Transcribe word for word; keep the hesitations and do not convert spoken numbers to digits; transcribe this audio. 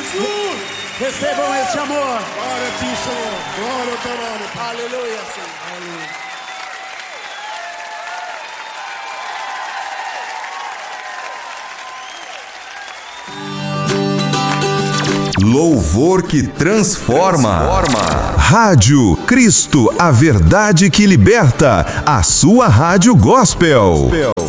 Jesus! Recebam este amor. Glória a ti, Senhor. Glória ao teu nome, Pai. Aleluia, Senhor. Aleluia. Louvor que transforma. transforma. Rádio Cristo, a verdade que liberta. A sua rádio gospel.